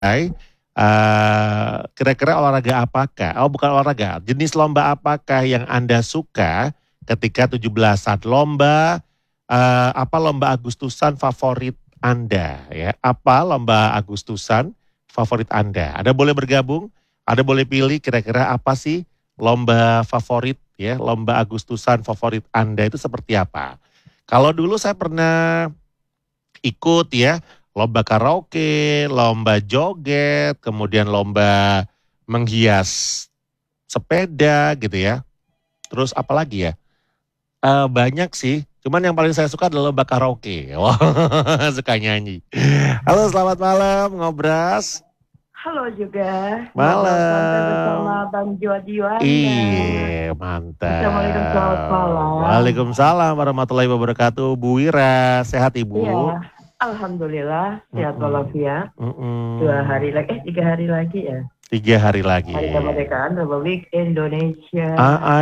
Kira-kira olahraga apakah? Oh, bukan olahraga. Jenis lomba apakah yang Anda suka ketika 17-an? Apa lomba Agustusan favorit Anda ya? Apa lomba Agustusan favorit Anda? Anda boleh bergabung, Anda boleh pilih kira-kira apa sih lomba favorit ya, lomba Agustusan favorit Anda itu seperti apa? Kalau dulu saya pernah ikut ya, lomba karaoke, lomba joget, kemudian lomba menghias sepeda gitu ya. Terus apa lagi ya? Banyak sih, cuman yang paling saya suka adalah lomba karaoke. Wah, suka nyanyi. Halo, selamat malam, Ngobras. Halo juga, ngobrol santai bersama Malam. Bang Jody Wanda. Iya, Assalamualaikum, selamat mantap. malam. Waalaikumsalam warahmatullahi wabarakatuh. Bu Wira, sehat Ibu? Iya, Alhamdulillah sehat Mm-mm. walafiat. Mm-mm. 3 hari lagi ya. 3 hari lagi. Hari kemerdekaan Republik Indonesia.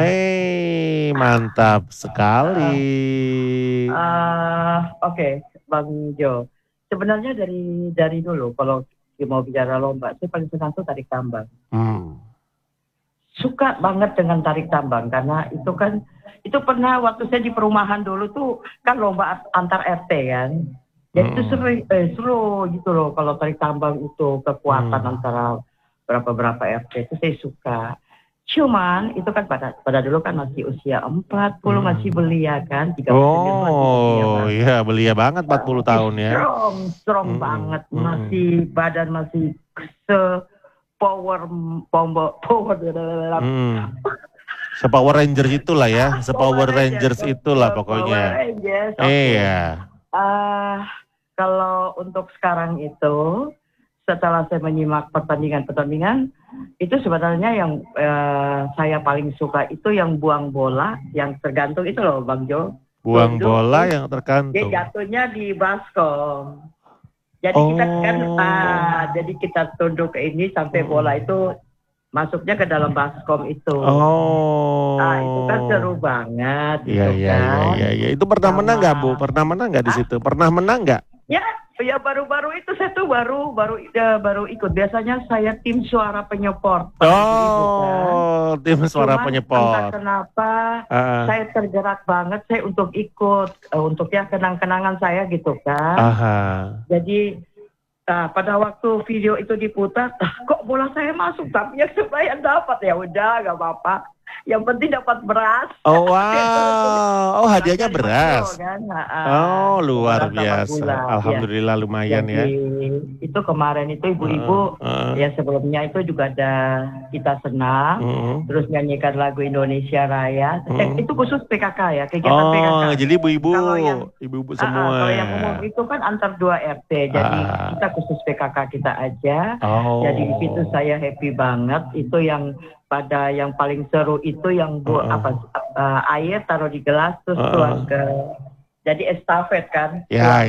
Mantap sekali. Oke, Bang Jo. Sebenarnya dari dulu kalau mau bicara lomba, saya paling senang tuh tarik tambang. Suka banget dengan tarik tambang karena itu pernah waktu saya di perumahan dulu tuh kan lomba antar RT kan. Jadi itu seru gitu loh kalau tarik tambang itu kekuatan antara berapa RT itu saya suka. Cuman itu kan pada dulu kan masih usia 40 masih belia kan 39 masih belia Oh iya belia banget 40 tahun ya. Strong banget masih badan masih power Sepower Rangers itulah ya, Sepower Rangers itulah pokoknya. Power Rangers, Iya. Kalau untuk sekarang itu setelah saya menyimak pertandingan itu sebenarnya yang saya paling suka itu yang buang bola yang tergantung itu loh Bang Jo. Buang bola yang tergantung. Dia jatuhnya di baskom. Jadi kita kan jadi kita tunduk ke ini sampai bola itu masuknya ke dalam baskom itu. Itu kan seru banget gitu kan. Iya. Itu pernah menang nggak Bu? Pernah menang nggak di situ? Pernah menang nggak? Ya baru-baru itu saya tuh baru ikut. Biasanya saya tim suara penyeport. Tim suara penyeport. Entah kenapa saya tergerak banget saya untuk ikut untuk ya kenang-kenangan saya gitu kan. Jadi pada waktu video itu diputar, kok bola saya masuk tapi yang supaya dapat ya udah nggak apa-apa. Yang penting dapat beras. Oh wow, hadiahnya beras. Kan? Luar biasa. Alhamdulillah ya. Lumayan ya. Itu kemarin itu ibu-ibu ya sebelumnya itu juga ada Kita Senang, terus nyanyikan lagu Indonesia Raya. Itu khusus PKK ya, kegiatan PKK. Jadi ibu-ibu semua. Kalau yang umum itu kan antar 2 RT, jadi kita khusus PKK kita aja. Jadi di situ saya happy banget. Itu yang pada yang paling seru itu yang air taruh di gelas terus tuang ke jadi estafet kan. Ya.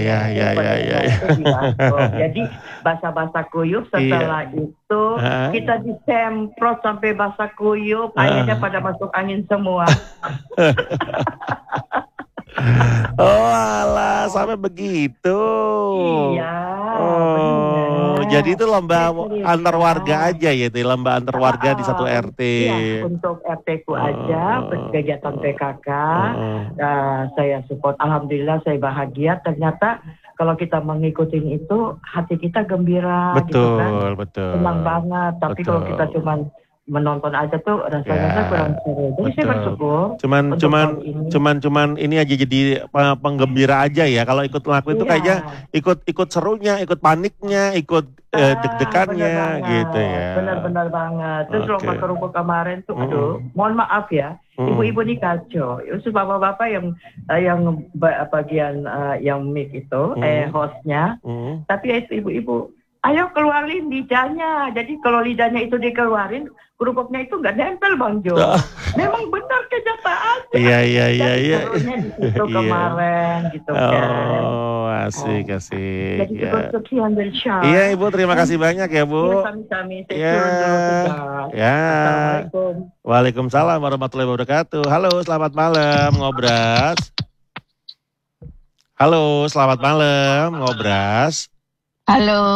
Jadi basah kuyup setelah itu kita disemprot sampai basah kuyup, akhirnya pada masuk angin semua. Alah, sampai begitu. Iya. Jadi itu lomba antar warga aja ya, itu lomba antar warga di satu RT. Iya, untuk RT ku aja, kegiatan PKK. Saya support, alhamdulillah saya bahagia. Ternyata kalau kita mengikuti itu, hati kita gembira. Betul. Senang banget. Tapi kalau kita cuma menonton aja tuh rasanya kurang seru. Jadi saya bersyukur. Cuman ini aja jadi penggembira aja ya. Kalau ikut ngelakuin itu kayaknya ikut serunya, ikut paniknya, ikut deg-degannya gitu ya. Benar banget. Terus lomba kerupuk kemarin tuh, mohon maaf ya, ibu-ibu nih kacau. Terus bapak-bapak yang bagian yang mic itu, hostnya, tapi itu ibu-ibu. Ayo keluarin lidahnya. Jadi kalau lidahnya itu dikeluarin, kerupuknya itu nggak nempel Bang Jo. Memang benar kenyataannya. Iya. Serunya di situ kemarin gitu kan. Asik. Jadi sekian dari Syah. Iya Ibu, terima kasih banyak ya Bu. Sami-sami. Assalamualaikum. Waalaikumsalam warahmatullahi wabarakatuh. Halo, selamat malam Ngobras. Halo, selamat malam Ngobras. Halo.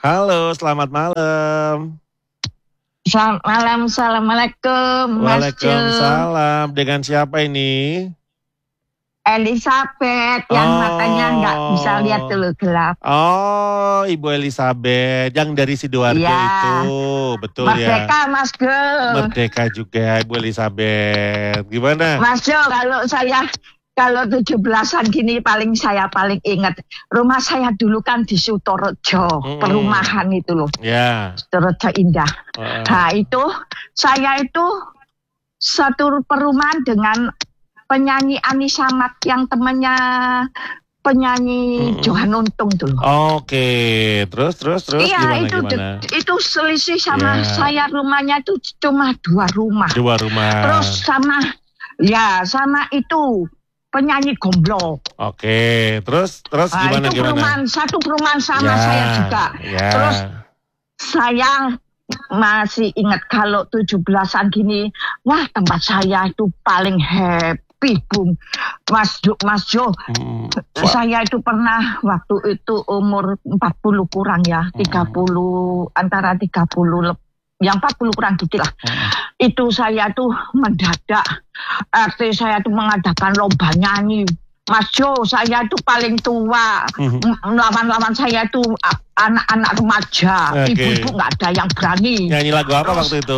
Halo, selamat malam. Selamat malam, assalamualaikum, Mas Jo. Waalaikumsalam. Dengan siapa ini? Elizabeth yang matanya nggak bisa lihat dulu gelap. Oh, Ibu Elizabeth yang dari Sidoarjo Iya. itu, betul ya. Merdeka, Mas Jo. Merdeka juga Ibu Elizabeth. Gimana? Mas Jo, kalau 17-an gini saya paling ingat rumah saya dulu kan di Sutorejo, perumahan itu loh. Ya. Sutorejo Indah. Nah itu saya itu satu perumahan dengan penyanyi Ani Samad yang temannya penyanyi Johan Untung tuh. Oke, terus Iya, gimana? itu selisih sama saya rumahnya itu cuma 2 rumah. 2 rumah. Terus sama itu penyanyi Gomblo. Oke, terus gimana? Itu satu perumahan sama saya juga. Ya. Terus saya masih ingat kalau 17-an gini, wah tempat saya itu paling happy, Bung. Mas Jo, saya itu pernah waktu itu umur 40 kurang ya, 30, antara 30 yang 40 kurang dikit lah. Itu saya tuh mendadak, RT saya tuh mengadakan lomba nyanyi. Mas Jo, saya itu paling tua. Lawan-lawan saya itu anak-anak remaja. Ibu-ibu nggak ada yang berani. Nyanyi lagu apa waktu itu?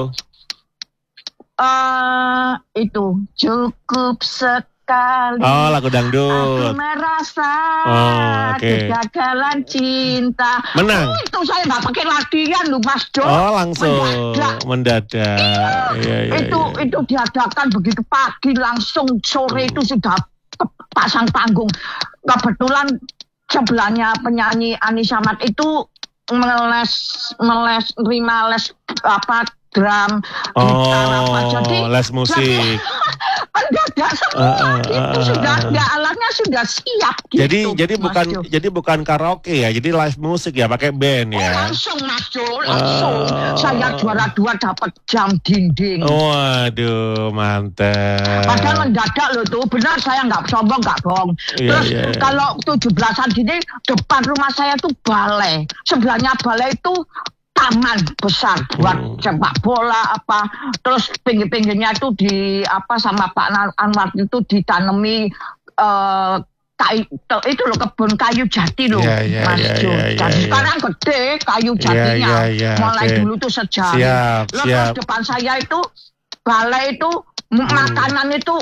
Itu cukup sekali. Oh, lagu dangdut. Aku merasa kegagalan cinta. Menang. Itu saya nggak pakai latihan loh, Mas Jo. Oh, langsung mendadak. Iya. Itu diadakan begitu pagi, langsung sore itu sudah pasang panggung. Kebetulan sebelahnya penyanyi Ani Samad itu nerima les drum, gitar apa. Jadi les musik. Mendadak semua itu sudah alatnya sudah siap gitu. Jadi bukan karaoke ya, jadi live musik ya, pakai band ya. Langsung Mas Jo, langsung. Saya juara 2 dapat jam dinding. Waduh, mantap. Padahal mendadak loh tuh, benar saya nggak sombong, nggak bohong. Terus kalau 17-an gini, depan rumah saya tuh balai. Sebelahnya balai itu taman besar buat sepak bola apa. Terus pinggir-pinggirnya itu sama Pak Anwar itu ditanami itu loh kebun kayu jati loh, Mas Jo. Dan sekarang gede kayu jatinya. Mulai dulu tuh sejarah. Terus depan saya itu balai itu makanan itu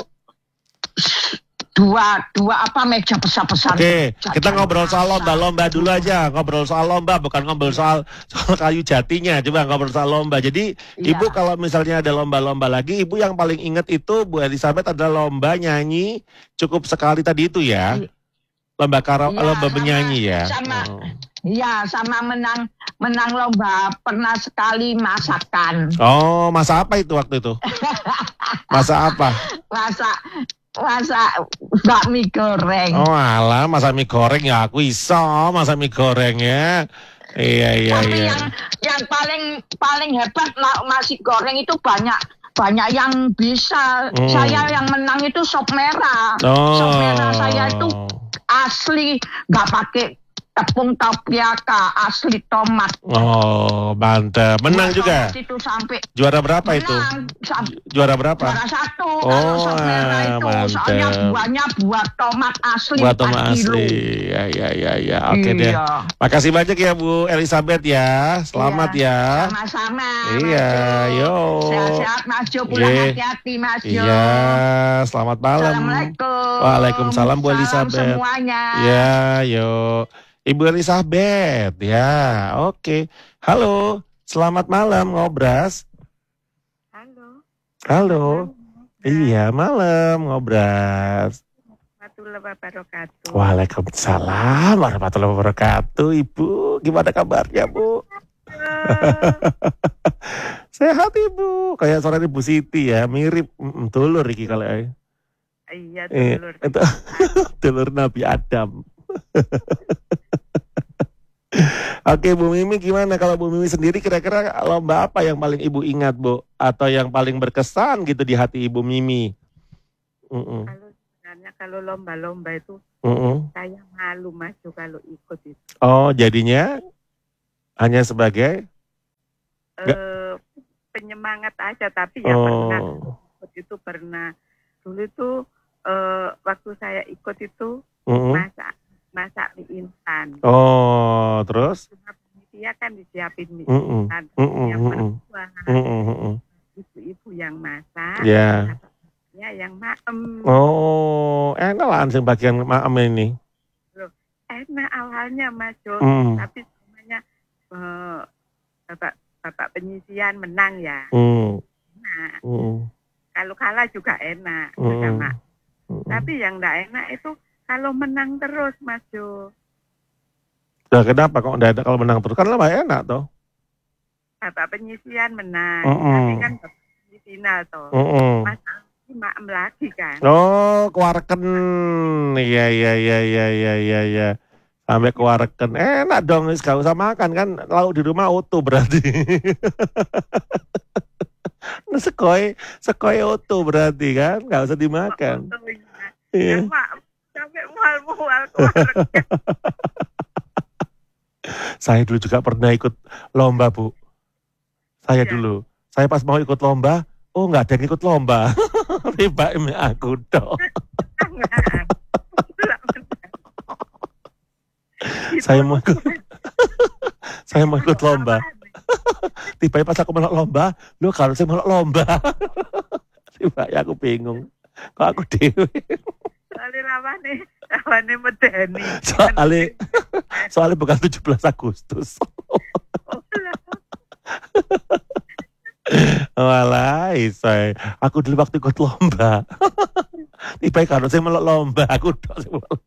dua meja besar-besar. Oke, kita ngobrol soal lomba dulu aja. Ngobrol soal lomba, bukan ngobrol soal kayu jatinya. Coba ngobrol soal lomba. Jadi Ibu kalau misalnya ada lomba-lomba lagi, Ibu yang paling ingat itu Bu Elizabeth adalah lomba nyanyi cukup sekali tadi itu ya. Lomba lomba menyanyi ya. Sama menang lomba pernah sekali masakan. Oh, masak apa itu waktu itu? Masak apa? Masak bakmi goreng. Oh alah, masak mie goreng ya aku iso masak mie goreng ya. Iya. Tapi yang paling hebat nasi goreng itu banyak yang bisa. Saya yang menang itu sop merah. Sop merah saya itu asli, nggak pakai tepung tapioka, asli tomat. Oh, mantap. Menang juga. Itu sampai juara berapa itu? Juara berapa? Juara 1. Kalau sop merah itu soalnya buahnya buah tomat asli. Buah tomat asli. Ya. Oke deh. Makasih banyak ya Bu Elizabeth ya. Selamat ya. Sama-sama. Iya, yo. Sehat-sehat Mas Jo, pulang hati-hati Mas Jo. Iya, selamat malam. Assalamualaikum. Waalaikumsalam Bu Elizabeth. Salam semuanya. Ya, yo. Ibu Elizabeth, ya, oke. Halo, selamat malam Ngobras. Halo. Iya, malam Ngobras. Warahmatullahi wabarakatuh. Waalaikumsalam warahmatullahi wabarakatuh. Ibu, gimana kabarnya Bu? Sehat Ibu, kayak suara Ibu Siti ya, mirip dulur iki kalau Iya, dulur. Dulur Nabi Adam. Oke Bu Mimi, gimana kalau Bu Mimi sendiri kira-kira lomba apa yang paling Ibu ingat Bu? Atau yang paling berkesan gitu di hati Ibu Mimi? Kalau lomba-lomba itu saya malu Mas Jo kalau ikut itu. Oh jadinya? Hanya sebagai penyemangat aja, tapi ya pernah ikut itu pernah. Dulu itu waktu saya ikut itu masak mie instan. Oh, terus? Dia kan disiapin mie instan. Yang perempuan, ibu-ibu yang masak, ya yang maem. Oh, enak lah sing bagian maem ini. Loh, enak awalnya Mas Jo, tapi semuanya bapak penyisian menang ya. Nah, kalau kalah juga enak sama. Tapi yang enggak enak itu kalau menang terus Mas Jo. Nah, kenapa kok enggak ada kalau menang terus? Kan lebih enak toh. Bapak penyisian menang, tapi kan di final toh. Mas maem lagi kan. Oh, keluarkan. Iya. Sampai keluarkan. Enak dong, gak usah makan kan. Lauk di rumah utuh berarti. Sekoi utuh berarti kan. Gak usah dimakan. Iya. Sampai mual-mual keluarkan. Saya dulu juga pernah ikut lomba, Bu. Dulu. Saya pas mau ikut lomba, nggak ada yang ikut lomba. Tiba aku dong. Saya mau ikut lomba. Tiba pas aku melok lomba, lu kalau saya melok lomba. Tiba aku bingung. Kok aku dewe. Lawane medeni. Soalnya bukan 17 Agustus. Walah, isai. Aku dulu waktu ikut lomba. Tiba kalau saya melok lomba, aku dok sing melok.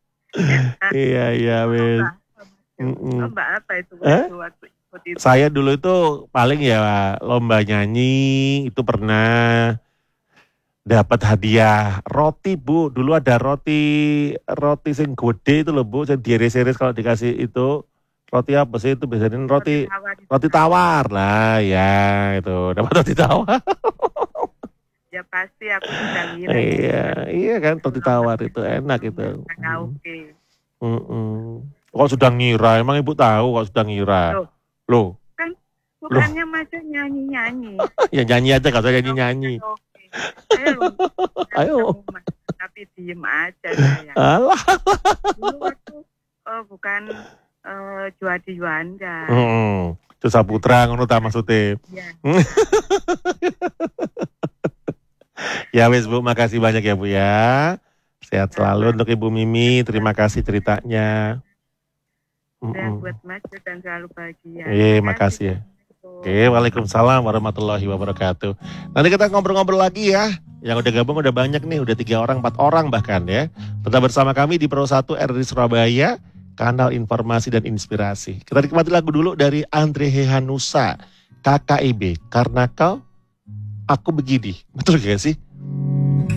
Iya, wis. Lomba apa itu waktu ikut itu? Saya dulu itu paling ya lomba nyanyi, itu pernah dapat hadiah roti, Bu. Dulu ada roti sing gede itu loh, Bu. Yang diiris-iris kalau dikasih itu. Roti apa sih itu biasanya? Roti tawar lah, ya itu. Dapat roti tawar. Ya pasti aku sudah ngira. Iya kan, roti tawar itu enak itu. Oke. Kok sudah ngira? Emang Ibu tahu kok sudah ngira? Loh. Kan bukannya macam nyanyi-nyanyi. Ya nyanyi aja, gak usah nyanyi-nyanyi. Ayo. Tapi diem aja saya. Alah. Dulu waktu bukan Juadi Juanda. Itu Saputra ngono ta maksudnya. Iya. Ya wis Bu, makasih banyak ya Bu ya. Sehat selalu untuk Ibu Mimi, terima kasih ceritanya. Dan buat Mas dan selalu bahagia. Makasih ya. Oke, waalaikumsalam warahmatullahi wabarakatuh. Nanti kita ngobrol-ngobrol lagi ya. Yang udah gabung udah banyak nih, udah 3 orang, 4 orang bahkan ya. Tetap bersama kami di Pro 1 RRI Surabaya, kanal informasi dan inspirasi. Kita nikmati lagu dulu dari Andre Hehanusa, KKIB, Karena Kau, Aku Begini. Betul gak sih?